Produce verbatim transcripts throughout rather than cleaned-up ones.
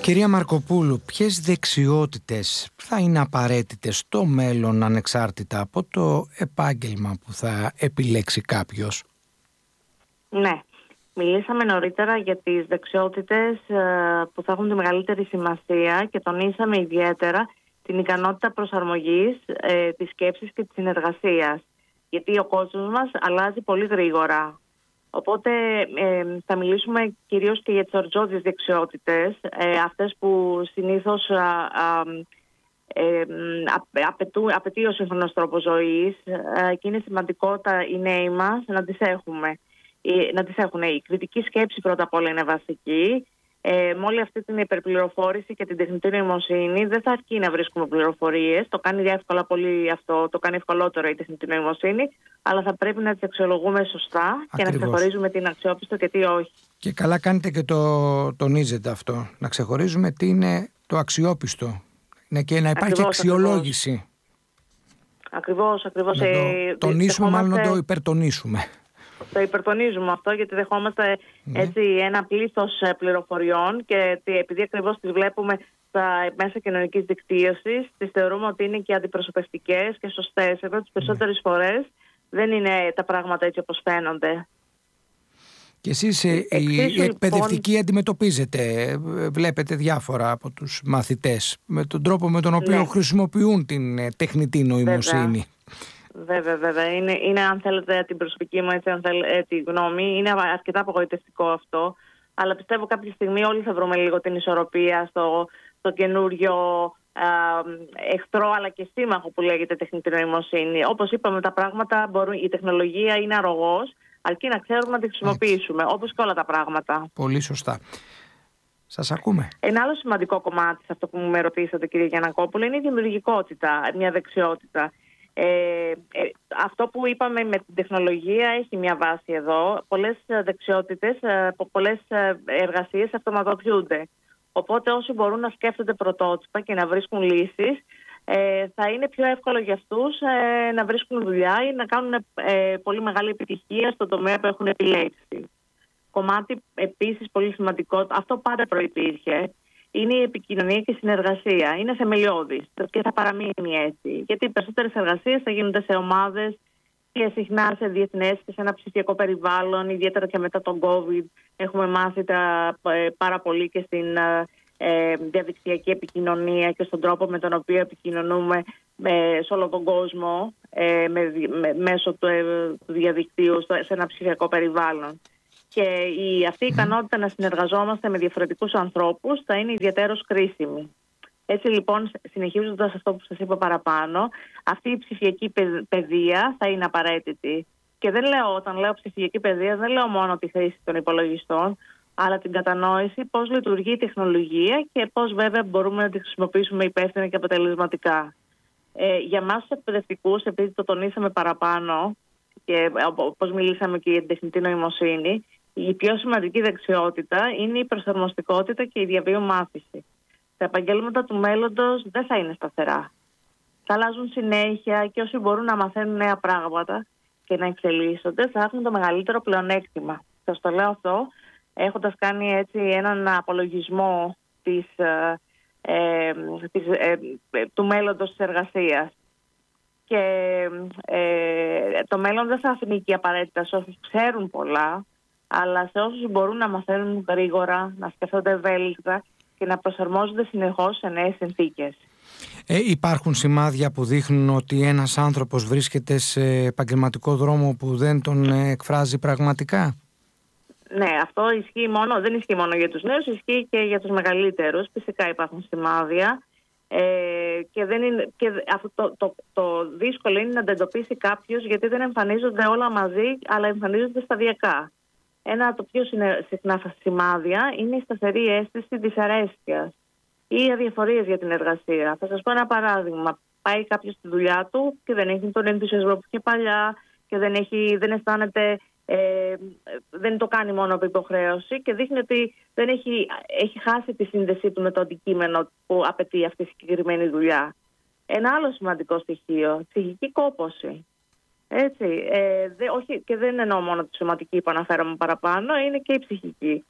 Κυρία Μαρκοπούλου, ποιες δεξιότητες θα είναι απαραίτητες στο μέλλον ανεξάρτητα από το επάγγελμα που θα επιλέξει κάποιος? Ναι, μιλήσαμε νωρίτερα για τις δεξιότητες που θα έχουν τη μεγαλύτερη σημασία και τονίσαμε ιδιαίτερα την ικανότητα προσαρμογής ε, της σκέψης και της συνεργασίας. Γιατί ο κόσμος μας αλλάζει πολύ γρήγορα. Οπότε ε, θα μιλήσουμε κυρίως και για τις οριζόντιες δεξιότητες, ε, αυτές που συνήθως α, α, ε, απαιτού, απαιτεί ο σύγχρονος τρόπος ζωής ε, και είναι σημαντικό τα, οι νέοι μας να τις έχουμε. Ε, να τις έχουν. Η κριτική σκέψη πρώτα απ' όλα είναι βασική. Ε, με όλη αυτή την υπερπληροφόρηση και την τεχνητή νοημοσύνη δεν θα αρκεί να βρίσκουμε πληροφορίες. Το κάνει εύκολα πολύ αυτό, το κάνει ευκολότερο η τεχνητή νοημοσύνη, αλλά θα πρέπει να τις αξιολογούμε σωστά. Ακριβώς. Και να ξεχωρίζουμε τι είναι αξιόπιστο και τι όχι. Και καλά κάνετε και το τονίζετε αυτό. Να ξεχωρίζουμε τι είναι το αξιόπιστο. Ναι, και να υπάρχει ακριβώς, αξιολόγηση. Ακριβώς, ακριβώς. Να το ε, τονίσουμε, μάλλον να το υπερτονίσουμε. Το υπερτονίζουμε αυτό, γιατί δεχόμαστε ναι. έτσι ένα πλήθος πληροφοριών και επειδή ακριβώς τις βλέπουμε στα μέσα κοινωνικής δικτύωσης, τις θεωρούμε ότι είναι και αντιπροσωπευτικές και σωστές. Εδώ τις περισσότερες ναι. φορές δεν είναι τα πράγματα έτσι όπως φαίνονται. Και εσείς οι εκπαιδευτικοί λοιπόν αντιμετωπίζετε, βλέπετε διάφορα από τους μαθητές με τον τρόπο με τον οποίο ναι. χρησιμοποιούν την τεχνητή νοημοσύνη. Βέβαια. Βέβαια, βέβαια. Είναι, είναι, αν θέλετε, την προσωπική μου έτσι, αν θέλετε, τη γνώμη. Είναι αρκετά απογοητευτικό αυτό. Αλλά πιστεύω κάποια στιγμή όλοι θα βρούμε λίγο την ισορροπία στο, στο καινούριο α, εχθρό αλλά και σύμμαχο που λέγεται τεχνητή νοημοσύνη. Όπως είπαμε, τα πράγματα μπορούν, η τεχνολογία είναι αρρωγός, αρκεί να ξέρουμε να τη χρησιμοποιήσουμε, όπως και όλα τα πράγματα. Πολύ σωστά. Σας ακούμε. Ένα άλλο σημαντικό κομμάτι σε αυτό που με ρωτήσατε, κύριε Γιαννακόπουλο, είναι η δημιουργικότητα, μια δεξιότητα. Ε, ε, αυτό που είπαμε με την τεχνολογία έχει μια βάση εδώ. Πολλές δεξιότητες, πολλές εργασίες αυτοματοποιούνται. Οπότε όσοι μπορούν να σκέφτονται πρωτότυπα και να βρίσκουν λύσεις, ε, θα είναι πιο εύκολο για αυτούς ε, να βρίσκουν δουλειά ή να κάνουν ε, πολύ μεγάλη επιτυχία στον τομέα που έχουν επιλέξει. Κομμάτι επίσης πολύ σημαντικό, αυτό πάντα προϋπήρχε, είναι η επικοινωνία και η συνεργασία. Είναι θεμελιώδης και θα παραμείνει έτσι. Γιατί οι περισσότερες εργασίες θα γίνονται σε ομάδες και συχνά σε διεθνές και σε ένα ψηφιακό περιβάλλον. Ιδιαίτερα και μετά τον COVID έχουμε μάθει τα, ε, πάρα πολύ και στην ε, διαδικτυακή επικοινωνία και στον τρόπο με τον οποίο επικοινωνούμε ε, σε όλο τον κόσμο ε, με, με, μέσω του, ε, του διαδικτύου σε ένα ψηφιακό περιβάλλον. Και η, αυτή η ικανότητα να συνεργαζόμαστε με διαφορετικούς ανθρώπους θα είναι ιδιαίτερος κρίσιμη. Έτσι λοιπόν, συνεχίζοντας αυτό που σας είπα παραπάνω, αυτή η ψηφιακή παιδεία θα είναι απαραίτητη. Και δεν λέω, όταν λέω ψηφιακή παιδεία, δεν λέω μόνο τη χρήση των υπολογιστών, αλλά την κατανόηση πώς λειτουργεί η τεχνολογία και πώς βέβαια μπορούμε να τη χρησιμοποιήσουμε υπεύθυνα και αποτελεσματικά. Ε, για εμάς τους εκπαιδευτικούς, επειδή το τονίσαμε παραπάνω και όπως μιλήσαμε και για την τεχνητή νοημοσύνη, η πιο σημαντική δεξιότητα είναι η προσαρμοστικότητα και η διαβίου μάθηση. Τα επαγγέλματα του μέλλοντος δεν θα είναι σταθερά. Θα αλλάζουν συνέχεια και όσοι μπορούν να μαθαίνουν νέα πράγματα και να εξελίσσονται θα έχουν το μεγαλύτερο πλεονέκτημα. Σας το λέω αυτό έχοντας κάνει έτσι έναν απολογισμό της, ε, ε, της, ε, του μέλλοντος της εργασίας. Και ε, το μέλλον δεν θα ανήκει απαραίτητα σε όσους ξέρουν πολλά, αλλά σε όσους μπορούν να μαθαίνουν γρήγορα, να σκεφτόνται ευέλικτα και να προσαρμόζονται συνεχώς σε νέες συνθήκες. Ε, υπάρχουν σημάδια που δείχνουν ότι ένας άνθρωπος βρίσκεται σε επαγγελματικό δρόμο που δεν τον εκφράζει πραγματικά? Ναι, αυτό ισχύει μόνο, δεν ισχύει μόνο για τους νέους, ισχύει και για τους μεγαλύτερους. Φυσικά υπάρχουν σημάδια. Ε, και δεν είναι, και αυτό το, το, το δύσκολο είναι να τα εντοπίσει κάποιος, γιατί δεν εμφανίζονται όλα μαζί, αλλά εμφανίζονται σταδιακά. Ένα από το πιο συχνά σημάδια είναι η σταθερή αίσθηση δυσαρέσκειας ή αδιαφορίας για την εργασία. Θα σας πω ένα παράδειγμα. Πάει κάποιος στη δουλειά του και δεν έχει τον ενθουσιασμό που είχε παλιά και δεν, έχει, δεν αισθάνεται, ε, δεν το κάνει μόνο από υποχρέωση και δείχνει ότι δεν έχει, έχει χάσει τη σύνδεσή του με το αντικείμενο που απαιτεί αυτή η συγκεκριμένη δουλειά. Ένα άλλο σημαντικό στοιχείο, ψυχική κόπωση. Έτσι, ε, δε, όχι, και δεν εννοώ μόνο τη σωματική που αναφέραμε παραπάνω, είναι και η ψυχική.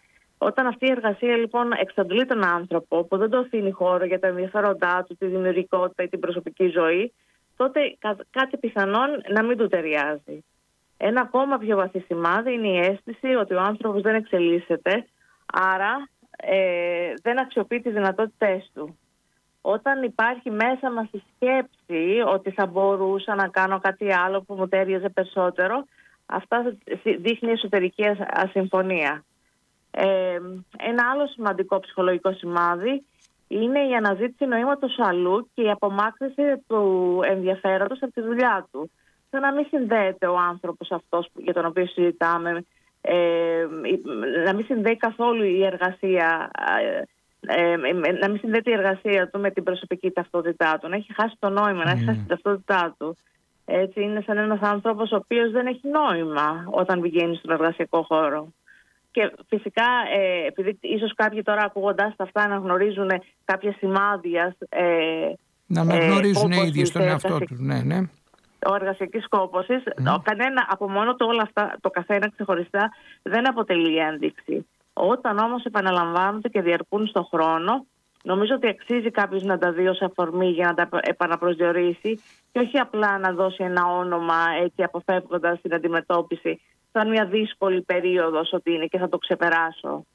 Όταν αυτή η εργασία λοιπόν εξαντλεί τον άνθρωπο, που δεν το αφήνει χώρο για τα ενδιαφέροντά του, τη δημιουργικότητα ή την προσωπική ζωή, τότε κάτι πιθανόν να μην του ταιριάζει. Ένα ακόμα πιο βαθύ σημάδι είναι η αίσθηση ότι ο άνθρωπος δεν εξελίσσεται, άρα ε, δεν αξιοποιεί τις δυνατότητές του. Όταν υπάρχει μέσα μας η σκέψη ότι θα μπορούσα να κάνω κάτι άλλο που μου τέριαζε περισσότερο, αυτά δείχνει εσωτερική ασυμφωνία. Ε, ένα άλλο σημαντικό ψυχολογικό σημάδι είναι η αναζήτηση νοήματος αλλού και η απομάκρυνση του ενδιαφέροντος από τη δουλειά του. Σαν να μην συνδέεται ο άνθρωπος αυτός για τον οποίο συζητάμε, ε, να μην συνδέει καθόλου η εργασία, ε, να μην συνδέεται η εργασία του με την προσωπική ταυτότητά του, να έχει χάσει το νόημα, mm. να έχει χάσει την ταυτότητά του. Έτσι είναι σαν ένας άνθρωπος ο οποίος δεν έχει νόημα όταν πηγαίνει στον εργασιακό χώρο. Και φυσικά, ε, επειδή ίσως κάποιοι τώρα ακούγοντας τα αυτά να γνωρίζουν κάποια σημάδια. Ε, να αναγνωρίζουν ε, οι ίδιοι στον εαυτό τους, ναι, ναι. Ο εργασιακής κόπωσης, mm. κανένα από μόνο του όλα αυτά, το καθένα ξεχωριστά, δεν αποτελεί ένδειξη. Όταν όμως επαναλαμβάνονται και διαρκούν στον χρόνο, νομίζω ότι αξίζει κάποιος να τα δει ως αφορμή για να τα επαναπροσδιορίσει και όχι απλά να δώσει ένα όνομα έτσι αποφεύγοντας την αντιμετώπιση σαν μια δύσκολη περίοδος ότι είναι και θα το ξεπεράσω.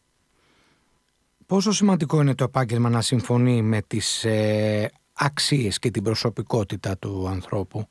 Πόσο σημαντικό είναι το επάγγελμα να συμφωνεί με τις ε, αξίες και την προσωπικότητα του ανθρώπου?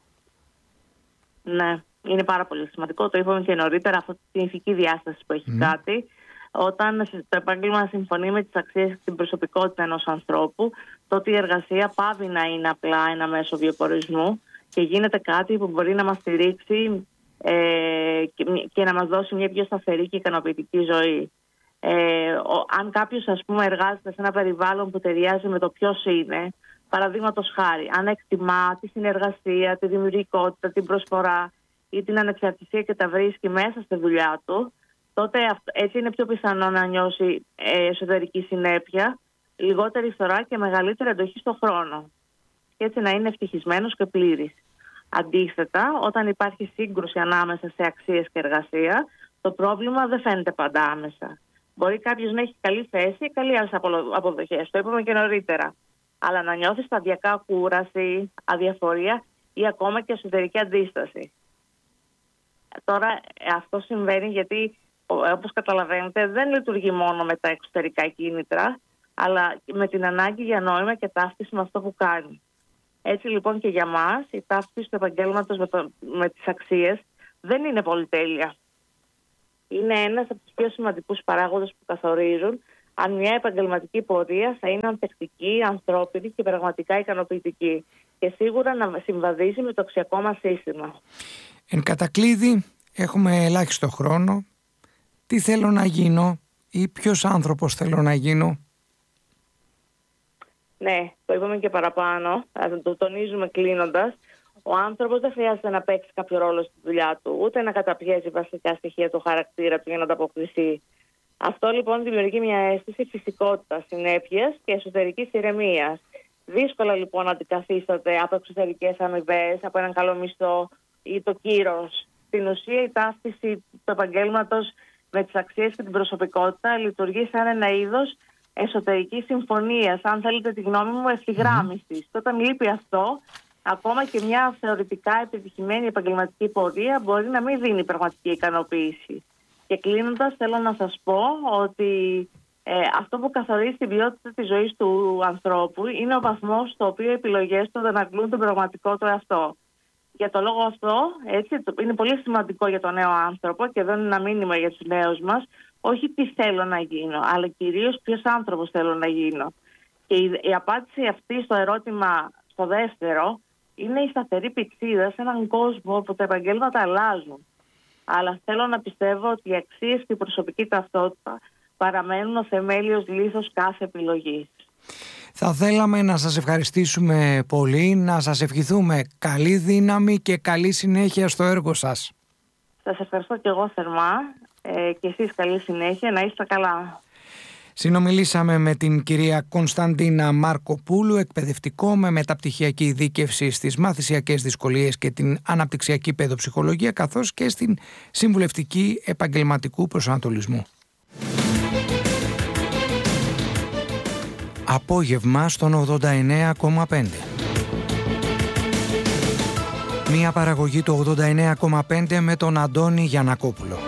Ναι, είναι πάρα πολύ σημαντικό. Το είπαμε και νωρίτερα, αυτή την ηθική διάσταση που έχει mm. κάτι. Όταν το επάγγελμα συμφωνεί με τις αξίες και την προσωπικότητα ενός ανθρώπου, τότε η εργασία πάβει να είναι απλά ένα μέσο βιοπορισμού και γίνεται κάτι που μπορεί να μας στηρίξει ε, και, και να μας δώσει μια πιο σταθερή και ικανοποιητική ζωή. Ε, ο, αν κάποιος, ας πούμε, εργάζεται σε ένα περιβάλλον που ταιριάζει με το ποιος είναι, παραδείγματος χάρη, αν εκτιμά τη συνεργασία, τη δημιουργικότητα, την προσφορά ή την ανεξαρτησία και τα βρίσκει μέσα στη δουλειά του, τότε έτσι είναι πιο πιθανό να νιώσει εσωτερική συνέπεια, λιγότερη φθορά και μεγαλύτερη αντοχή στον χρόνο. Και έτσι να είναι ευτυχισμένος και πλήρης. Αντίθετα, όταν υπάρχει σύγκρουση ανάμεσα σε αξίες και εργασία, το πρόβλημα δεν φαίνεται πάντα άμεσα. Μπορεί κάποιος να έχει καλή θέση ή καλή άλλες αποδοχές, το είπαμε και νωρίτερα. Αλλά να νιώθει σταδιακά κούραση, αδιαφορία ή ακόμα και εσωτερική αντίσταση. Τώρα αυτό συμβαίνει γιατί, όπως καταλαβαίνετε, δεν λειτουργεί μόνο με τα εξωτερικά κίνητρα, αλλά με την ανάγκη για νόημα και ταύτιση με αυτό που κάνει. Έτσι λοιπόν και για μας η ταύτιση του επαγγέλματος με, το, με τις αξίες δεν είναι πολυτέλεια. Είναι ένας από τους πιο σημαντικούς παράγοντες που καθορίζουν αν μια επαγγελματική πορεία θα είναι ανθεκτική, ανθρώπινη και πραγματικά ικανοποιητική και σίγουρα να συμβαδίζει με το αξιακό μας σύστημα. Εν κατακλείδη, έχουμε ελάχιστο χρόνο. Τι θέλω να γίνω ή ποιος άνθρωπος θέλω να γίνω? Ναι, το είπαμε και παραπάνω, το τονίζουμε κλείνοντας. Ο άνθρωπος δεν χρειάζεται να παίξει κάποιο ρόλο στη δουλειά του, ούτε να καταπιέζει βασικά στοιχεία του χαρακτήρα του για να ανταποκριθεί. Αυτό λοιπόν δημιουργεί μια αίσθηση φυσικότητας, συνέπειας και εσωτερικής ηρεμίας. Δύσκολα λοιπόν αντικαθίσταται από εξωτερικές αμοιβές, από έναν καλό μισθό ή το κύρος. Στην ουσία η ταύτιση του επαγγέλματος με τις αξίες και την προσωπικότητα λειτουργεί σαν ένα είδος εσωτερικής συμφωνίας, αν θέλετε τη γνώμη μου, ευθυγράμμισης. Mm. Όταν λείπει αυτό, ακόμα και μια θεωρητικά επιτυχημένη επαγγελματική πορεία μπορεί να μην δίνει πραγματική ικανοποίηση. Και κλείνοντας, θέλω να σας πω ότι ε, αυτό που καθορίζει την ποιότητα της ζωής του ανθρώπου είναι ο βαθμός στο οποίο οι επιλογές του αναγνωρίζουν τον πραγματικό του εαυτό. Για το λόγο αυτό, έτσι, είναι πολύ σημαντικό για τον νέο άνθρωπο και εδώ είναι ένα μήνυμα για τους νέους μας, όχι τι θέλω να γίνω, αλλά κυρίως ποιος άνθρωπος θέλω να γίνω. Και η, η απάντηση αυτή στο ερώτημα, στο δεύτερο, είναι η σταθερή πηξίδα σε έναν κόσμο όπου τα επαγγέλματα αλλάζουν. Αλλά θέλω να πιστεύω ότι οι αξίες και η προσωπική ταυτότητα παραμένουν ο θεμέλιος λίθος κάθε επιλογής. Θα θέλαμε να σας ευχαριστήσουμε πολύ, να σας ευχηθούμε καλή δύναμη και καλή συνέχεια στο έργο σας. Σας ευχαριστώ και εγώ θερμά ε, και εσείς καλή συνέχεια, να είστε καλά. Συνομιλήσαμε με την κυρία Κωνσταντίνα Μάρκοπούλου, εκπαιδευτικό με μεταπτυχιακή ειδίκευση στις μαθησιακές δυσκολίες και την αναπτυξιακή παιδοψυχολογία, καθώς και στην συμβουλευτική επαγγελματικού προσανατολισμού. Απόγευμα στον ογδόντα εννέα κόμμα πέντε. Μία παραγωγή του ογδόντα εννέα κόμμα πέντε με τον Αντώνη Γιαννακόπουλο.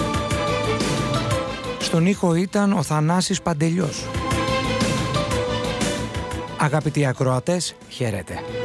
Στον ήχο ήταν ο Θανάσης Παντελιός. Αγαπητοί ακροατές, χαίρετε.